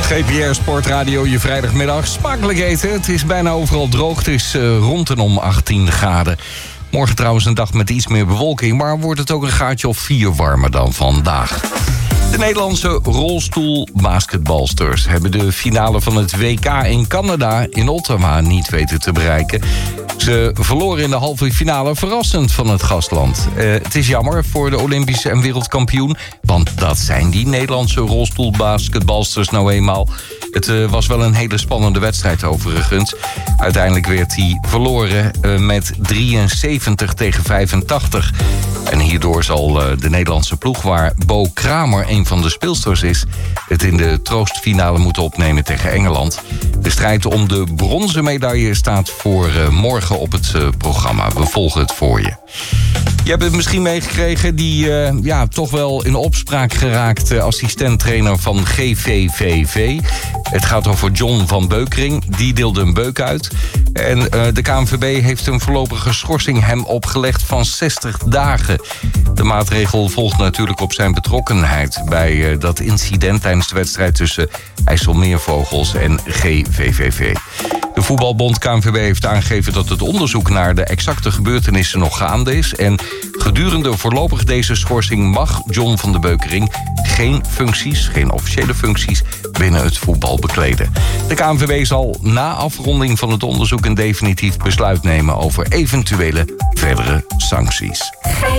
GPR Sportradio, je vrijdagmiddag. Smakelijk eten. Het is bijna overal droog. Het is rond en om 18 graden. Morgen trouwens een dag met iets meer bewolking, maar wordt het ook een graadje of 4 warmer dan vandaag. De Nederlandse rolstoelbasketbalsters hebben de finale van het WK in Canada in Ottawa niet weten te bereiken. Ze verloren in de halve finale verrassend van het gastland. Het is jammer voor de Olympische en wereldkampioen, want dat zijn die Nederlandse rolstoelbasketbalsters nou eenmaal. Het was wel een hele spannende wedstrijd overigens. Uiteindelijk werd hij verloren met 73-85. En hierdoor zal de Nederlandse ploeg, waar Bo Kramer een van de speelsters is, het in de troostfinale moeten opnemen tegen Engeland. De strijd om de bronzen medaille staat voor morgen op het programma. We volgen het voor je. Je hebt het misschien meegekregen, die toch wel in opspraak geraakte assistenttrainer van GVVV. Het gaat over John van Beukering. Die deelde een beuk uit. En de KNVB heeft een voorlopige schorsing hem opgelegd van 60 dagen. De maatregel volgt natuurlijk op zijn betrokkenheid bij dat incident tijdens de wedstrijd tussen IJsselmeervogels en GVVV. De voetbalbond KNVB heeft aangegeven dat het onderzoek naar de exacte gebeurtenissen nog gaande is. En gedurende voorlopig deze schorsing mag John van de Beukering geen officiële functies binnen het voetbal bekleden. De KNVB zal na afronding van het onderzoek een definitief besluit nemen over eventuele verdere sancties.